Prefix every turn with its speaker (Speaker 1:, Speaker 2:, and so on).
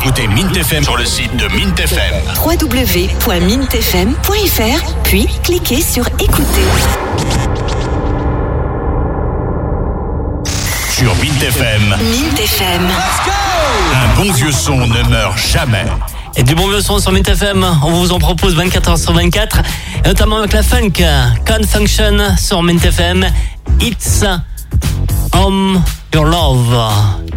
Speaker 1: Écoutez Mint FM sur le site de Mint FM.
Speaker 2: www.mintfm.fr, puis cliquez sur écouter.
Speaker 1: Sur Mint FM.
Speaker 2: Mint FM.
Speaker 1: Un bon vieux son ne meurt jamais.
Speaker 3: Et du bon vieux son sur Mint FM, on vous en propose 24h sur 24, et notamment avec la funk Con Function sur Mint FM. It's Your Love.